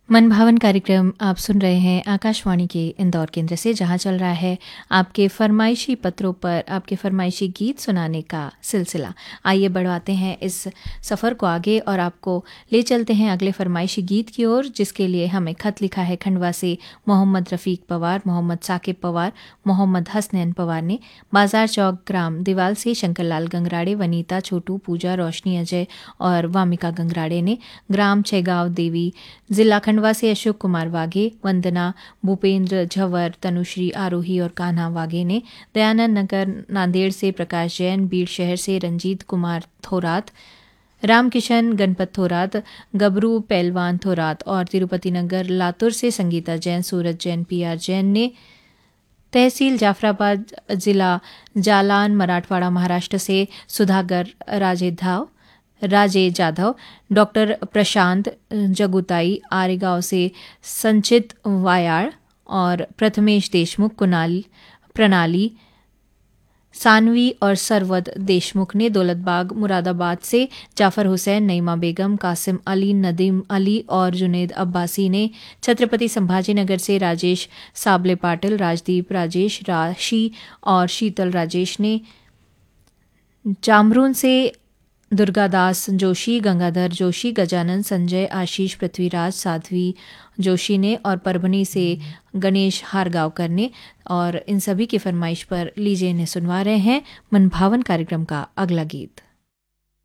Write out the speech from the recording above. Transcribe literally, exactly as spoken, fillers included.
मनभावन कार्यक्रम आप सुन रहे हैं आकाशवाणी के इंदौर केंद्र से, जहां चल रहा है आपके फरमाइशी पत्रों पर आपके फरमाइशी गीत सुनाने का सिलसिला। आइए बढ़ाते हैं इस सफ़र को आगे और आपको ले चलते हैं अगले फरमाइशी गीत की ओर, जिसके लिए हमें खत लिखा है खंडवा से मोहम्मद रफ़ीक पवार, मोहम्मद साकिब पवार, मोहम्मद हसनैन पवार ने। बाजार चौक ग्राम दीवाल से शंकरलाल गंगराड़े, वनीता, छोटू, पूजा, रोशनी, अजय और वामिका गंगराड़े ने। ग्राम छैगांव देवी, जिला खंडवा से अशोक कुमार वाघे, वंदना, भूपेंद्र झंवर, तनुश्री, आरोही और कान्हा वाघे ने। दयानंद नगर नांदेड़ से प्रकाश जैन, बीड़ शहर से रंजीत कुमार थोरात, रामकिशन गणपत थोरात, गबरू पहलवान थोरात और तिरुपति नगर लातुर से संगीता जैन, सूरज जैन, पी आर जैन ने। तहसील जाफराबाद, जिला जालान, मराठवाड़ा, महाराष्ट्र से सुधाकर राजेधाव राजे जाधव, डॉक्टर प्रशांत जगुताई, आरेगांव से संचित वायाड़ और प्रथमेश देशमुख, कुणाल, प्रणाली, सानवी और सरवद देशमुख ने। दौलतबाग मुरादाबाद से जाफर हुसैन, नईमा बेगम, कासिम अली, नदीम अली और जुनेद अब्बासी ने। छत्रपति संभाजीनगर से राजेश साबले पाटिल, राजदीप राजेश, राशि और शीतल राजेश ने। जामरून से दुर्गादास जोशी, गंगाधर जोशी, गजानन, संजय, आशीष, पृथ्वीराज, साध्वी जोशी ने और परभनी से गणेश हारगांवकर ने। और इन सभी की फरमाइश पर लीजिए इन्हें सुनवा रहे हैं मनभावन कार्यक्रम का अगला गीत।